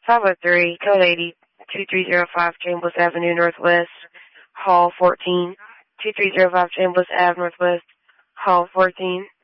503, code 80, 2305 Chambliss Avenue Northwest, Hall 14. 2305 Chambliss Ave Northwest, Hall 14.